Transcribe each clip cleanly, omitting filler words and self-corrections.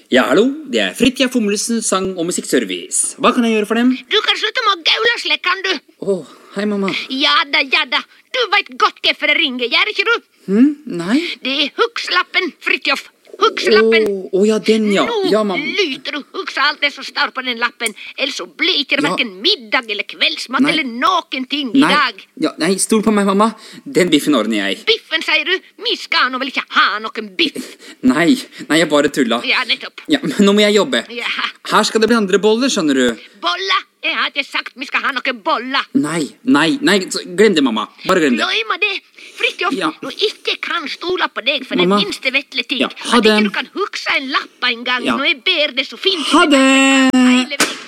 Ja, hallo, det Fridtjof Fomlesen sang- og musikkservice. Hva kan jeg gjøre for dem? Du kan slutte med å gaule, kan du? Hei, mamma. Ja da. Du vet godt hvorfor jeg ringer, gjør ikke du? Nei. Det Hugslappen, Fridtjof. Hugslappen. Ja, den, ja. Ja, Nå mamma. lyter du hugsa alt det som står på den lappen. Ellers så blir ikke det Ja. hverken middag eller kveldsmat Nei. eller noen ting i dag. Nei, stol på meg, mamma. Den biffen ordner jeg. Biffen, sier du? Vi skal nå vel ikke ha noen biff? Nei, jeg bare tulla. Ja, nettopp. Ja, men nå må jeg jobbe. Ja. Her skal det bli andre boller, skjønner du. Bolla? Jeg har ikke sagt vi skal ha noen boller. Nei, så glem det, mamma. Bare glem det. Glem det. Fridtjof, Ja. du ikke kan stole på deg for Mamma. den minste vetle ting. Ja, ha At ikke det. du kan hugsa en lapp en gang Ja. når jeg ber det så fint. Ha det! Hele veien.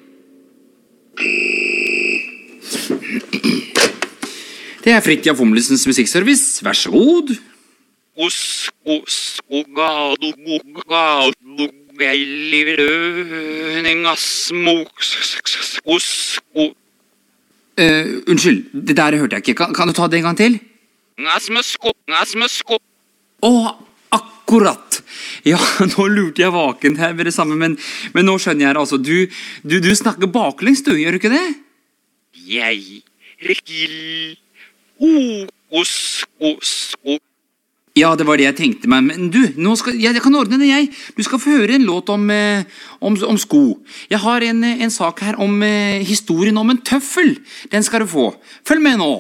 Det Fridtjof Fomlesens musikkservice. Vær så god. Unnskyld, det der hørte jeg ikke. Kan du ta det en gang til? Akkurat. Ja, nå lurte jeg vaken her med det samme, men nå skjønner jeg det altså. Du snakker baklengs, du, gjør du ikke det? Ja, det var det jeg tenkte meg, men du, jeg kan ordne det, jeg. Du skal få høre en låt om sko. Jeg har en sak her om historien om en tøffel. Den skal du få. Følg med nå.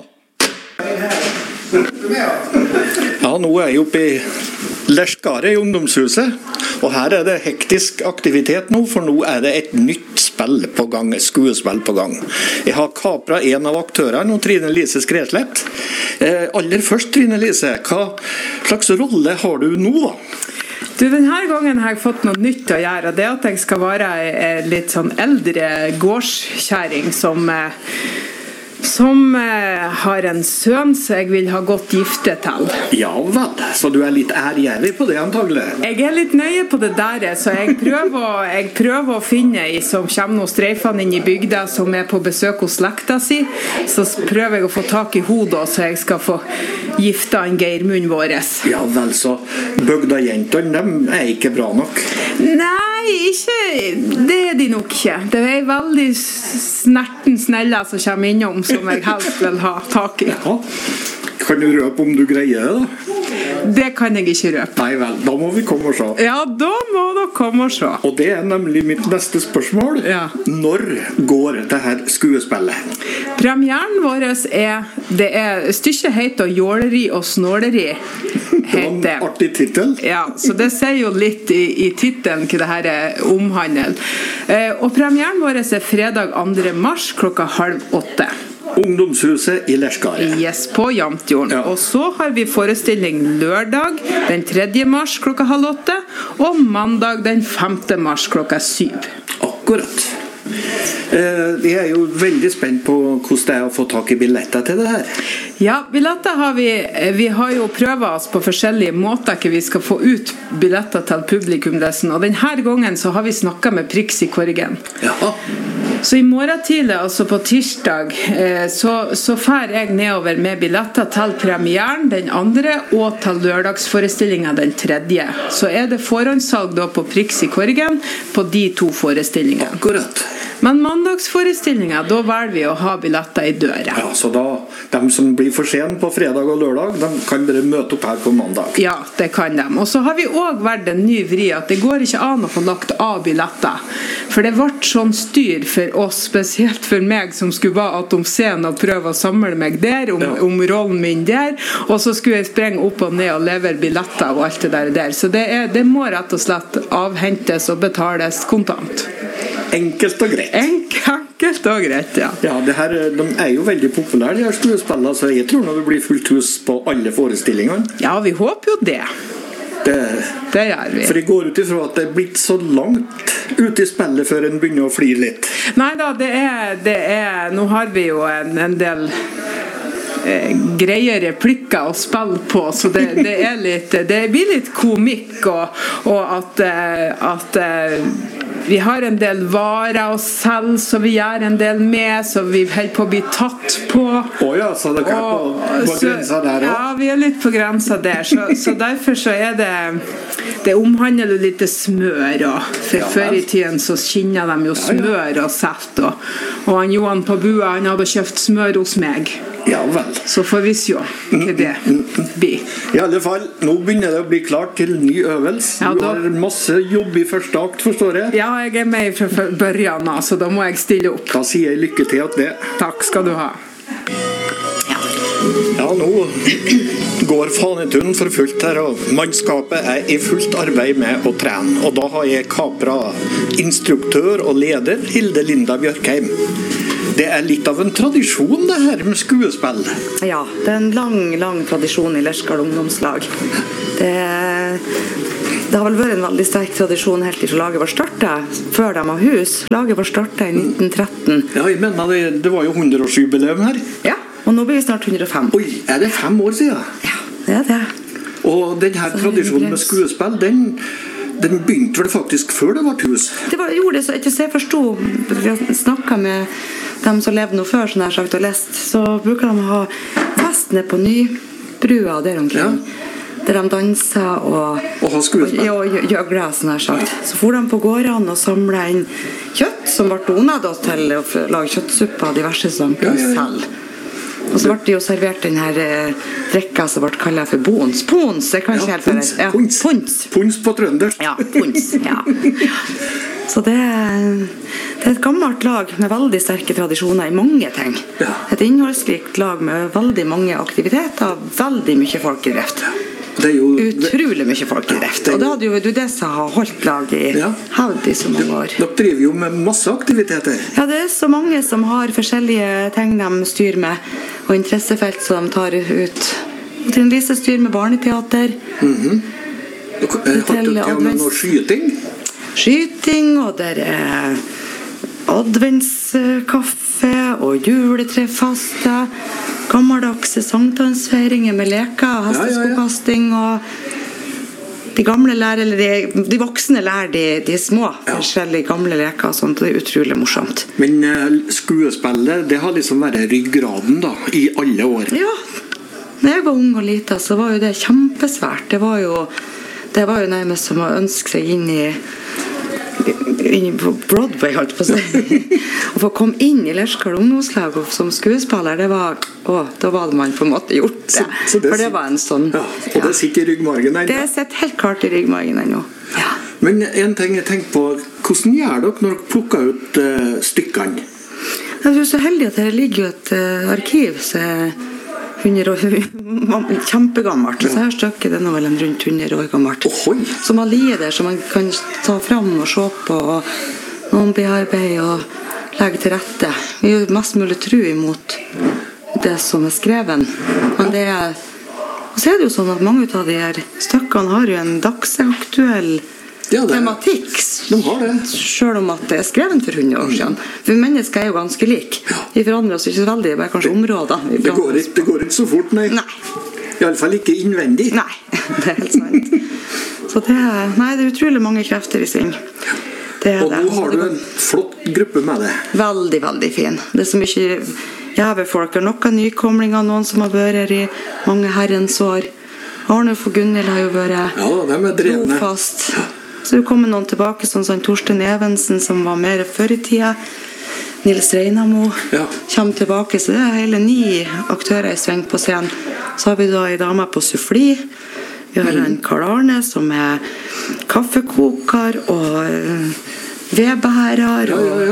Ja, nå er jeg oppe i Leshkare i ungdomshuset, og her er det hektisk aktivitet nå, for nå er det et nytt spill på gang, et skuespill på gang. Jeg har kapret en av aktørene, Trine Lise Skreslept. Aller først, Trine Lise, hva slags rolle har du nå da? Du, denne gangen har jeg fått noe nytt å gjøre, det at jeg skal være litt sånn eldre gårdskjæring som har en sønn som jeg vil ha godt gifte til. Ja vel, så du er litt ærgjerrig på det antagelig? Jeg er litt nøye på det der, så jeg prøver å finne ei som kommer noen streifene inn i bygda som er på besøk hos slekta si, så prøver jeg å få tak i hodet så jeg skal få gifte en Geirmund våres. Ja vel, så bygdajentene, dem er ikke bra nok? Nei, det er de nok ikke. Det er veldig snerten sneller som kommer innom som jeg helst vil ha tak i. Ja, kan du røpe om du greier det da? Det kan jeg ikke røpe. Nei vel, da må vi komme og se. Ja, da må dere komme og se. Og det er nemlig mitt neste spørsmål. Ja. Når går det her skuespillet? Premieren vår stykket heter Jåleri og snåleri. Det var en artig titel. Ja, så det sier jo litt i titelen hva det her omhandler. Og premieren vår er fredag 2. mars klokka 7:30. Ungdomshuset i Leshkare. Yes, på Jamtjorden. Ja. Og så har vi forestilling lørdag den 3. mars klokka 7:30 og mandag den 5. mars klokka 7. Akkurat. Jeg er jo veldig spent på hvordan det er å få tak i billetter til det her. Ja, billetter har vi har jo prøvet oss på forskjellige måter ikke vi skal få ut billetter til publikum, og denne gangen så har vi snakket med Prix i Korgen. Ja. Så i morgen tidlig, altså på tirsdag, så fer jeg nedover med billetter til premieren den 2. og til lørdagsforestillingen den 3. Så er det forhåndssalg da på Prix i Korgen på de 2 forestillingene. Akkurat. Men mandagsforestillingen, da velger vi å ha billetter i døra. Ja, så da, de som blir for sen på fredag og lørdag, de kan bare møte opp her på mandag. Ja, det kan de. Og så har vi også vært en ny vri at det går ikke an å få lagt av billetter. For det ble sånn styr for oss, spesielt for meg som skulle være atom scenen og prøve å samle meg der, om rollen min der, og så skulle jeg sprenge opp og ned og levere billetter og alt det der. Så det må rett og slett avhentes og betales kontant. Enkelt og greit. Enkelt og greit, ja. Ja, de er jo veldig populære, de her skuespillene, så jeg tror nå det blir fullt hus på alle forestillingene. Ja, vi håper jo det. Det gjør vi. For jeg går ut ifra at det er blitt så langt ute i spillet før en begynner å flire litt. Neida, det er nå har vi jo en del greie replikker å spille på, så det blir litt komikk og at Vi har en del varer å selge, så vi gjør en del med, så vi holder på å bli tatt på. Ja, så dere på grensa der også? Ja, vi litt på grensa der, så derfor så det omhandler jo litt smør, for før i tiden så skinner de jo smør og salt, og han Johan på bua, han hadde kjøpt smør hos meg. Ja vel. Så får vi se hva det blir. I alle fall, nå begynner det å bli klart til ny øvelse. Ja, du har masse jobb i første akt, forstår jeg. Ja, jeg med fra børjan, så da må jeg stille opp. Da sier jeg lykke til at det. Takk skal du ha. Ja, nå går Fanetun for fullt her, og mannskapet i fullt arbeid med å trene. Og da har jeg kapret instruktør og leder Hilde Linda Bjørkheim. Det litt av en tradisjon det her med skuespill. Ja, det en lang tradisjon i Lerskal ungdomslag. Det har vel vært en veldig sterk tradisjon helt til laget var startet, før de har hus. Laget var startet i 1913. Ja, jeg mener det var jo 100-årsjubileum her. Ja, og nå blir vi snart 105. Oi, det 5 år siden? Ja, det det. Og denne tradisjonen med skuespill, den begynte vel faktisk før det var hus? Det gjorde det, så etter jeg forstod, jeg snakket med dem som levde noe før, sånn her sagt og lest, så bruker de å ha fest ned på Nybrua der omkring. Ja. Der de danser og ha skuespill. Og gjøgler, sånn her sagt. Så for de på gårdene og samlet inn kjøtt som ble donet til å lage kjøttsuppe og diverse som selv. Og så ble det jo servert den her drekka som ble kallet for bons. Pons, det kan ikke helt være. Ja, pons. Pons på trøndersk. Ja, pons, ja. Så det et gammelt lag med veldig sterke tradisjoner i mange ting. Ja. Et innholdsrikt lag med veldig mange aktiviteter, veldig mye folkedrift. Utrolig mye folkedrift. Og da hadde jo du det som har holdt lag i hevd i så mange år. Dere driver jo med masse aktiviteter. Ja, det så mange som har forskjellige ting de styrer med, og interessefelt som de tar ut. Trine Lise styrer med barneteater. Har du til med noe skyting? Skyting, og der adventskaffe og juletrefaste, gammeldagse sankthansfeiringer med leker, hesteskokasting, og de gamle lærer, eller de voksne lærer de små forskjellige gamle leker og sånt, og det utrolig morsomt. Men skuespillet, det har liksom vært ryggraden da, i alle år? Ja, når jeg var ung og liten, så var jo det kjempesvært. Det var jo nærmest som å ønske seg inn på Broadway, holdt på å si. Å få komme inn i Lerskal ungdomslag som skuespiller, da var man på en måte gjort det. For det var en sånn... Ja, og det sitter i ryggmargen ennå? Det sitter helt klart i ryggmargen ennå, ja. Men en ting jeg tenker på, hvordan gjør dere når dere plukker ut stykkene? Jeg er så heldig at det ligger jo et arkiv, så 100 år, kjempegammelt. Så her stykket det nå vel rundt 100 år gammelt. Som har liet der, som man kan ta fram og se på, og noen bearbeid og legge til rette. Vi gjør mest mulig tro imot det som skrevet. Men og så det jo sånn at mange av de her stykkene har jo en dagsaktuell tematikk. De har det. Selv om at det skrevet for 100 år siden. For mennesker jo ganske like. Vi forandrer oss ikke så veldig, bare kanskje områder. Det går ikke så fort, nei. I alle fall ikke innvendig. Nei, det helt sant. Så det er utrolig mange krefter i sving. Og nå har du en flott gruppe med det. Veldig, veldig fin. Det så mye jæve folk. Noen nykomlinger, noen som har vært her i mange herrens år. Arnulf og Gunhild har jo vært trofast. Så det kommer noen tilbake, sånn som Torsten Evensen, som var mer før i tida. Nils Reinamo kommer tilbake, så det hele 9 aktører i sving på scenen. Så har vi da en dame på suffli. Vi har en Karl Arne som kaffekoker og vedbærer.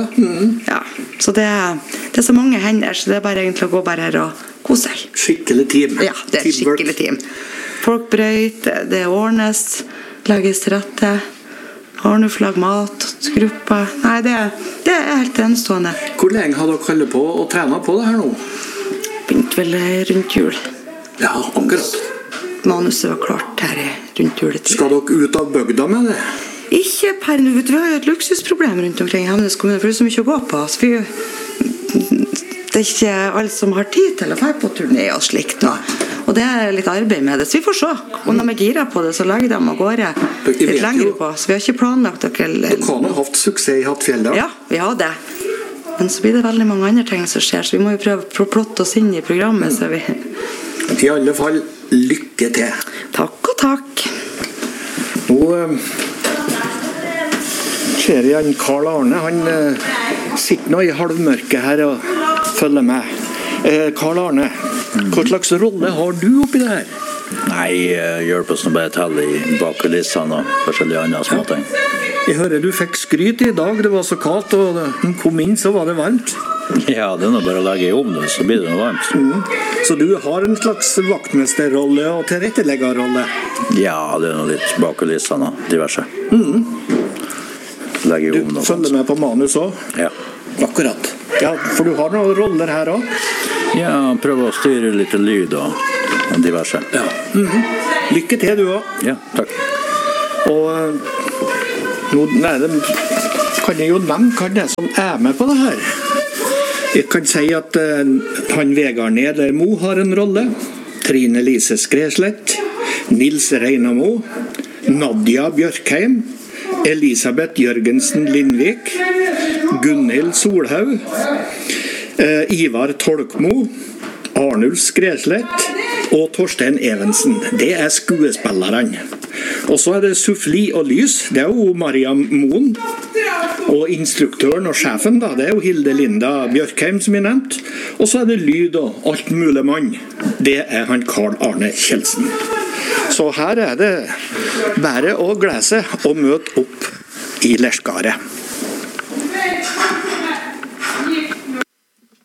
Så det så mange hender, så det bare egentlig å gå bare her og kose seg. Skikkelig team. Ja, det skikkelig team. Folk brøyt, det ordnes, legges til rette. Arnulf lager mat, grupper. Nei, det helt enestående. Hvor lenge har dere holdt på å trene på det her nå? Begynte vel rundt jul. Ja, akkurat. Manuset var klart her rundt juletid. Skal dere ut av bygda med det? Ikke per nå. Vi har jo et luksusproblem rundt omkring i Hemnes kommune, for det så mye å gå på. Så det ikke alle som har tid til å være på turné og slikt. Og det litt arbeid med det. Så vi får se. Om de gira på det, så lager de av gårde litt lenger på, så vi har ikke planlagt dere. Dere har hatt suksess i Hattfjellet? Ja, vi har det. Men så blir det veldig mange andre ting som skjer, så vi må jo prøve å plotte oss inn i programmet. Så vi... I alle fall, lykke til. Takk og takk. Nå ser jeg Karl Arne, han sitter nå i halvmørket her og følger med. Karl Arne, hva slags rolle har du oppi det her? Nei, hjelper oss nå bare til i bakkulissene og forskjellige andre småting. Jeg hører du fikk skryt i dag, det var så kaldt, og da hun kom inn så var det varmt. Ja, det er nå bare å legge i ovnen, så blir det noe varmt. Så du har en slags vaktmesterrolle og tilretteleggerrolle? Ja, det er noe litt bakkulissene og diverse. Legge i ovnen og Du følger med på manus også? Ja. Akkurat. Ja, for du har noen roller her også? Ja, prøve å styre litt lyd og diverse. Ja. Lykke til du også. Ja, takk. Og nå kan jeg jo nevne hva det er som er med på det her. Jeg kan si at han Vegard Nedermo har en rolle, Trine Lise Skreslett, Nils Reinamo, Nadia Bjørkheim, Elisabeth Jørgensen Lindvik, Gunhild Solhaug, Ivar Tolkmo, Arnulf Skreslett og Torstein Evensen. Det er skuespillerne. Og så er det Suffli og Lys, det er jo Mariam Moen. Og instruktøren og sjefen da, det er jo Hilde Linda Bjørkheim som jeg nevnt. Og så er det lyd og alt mulig mann. Det er han Karl Arne Kjeldsen. Så her er det bare å glede seg og møte opp i Lerskaret.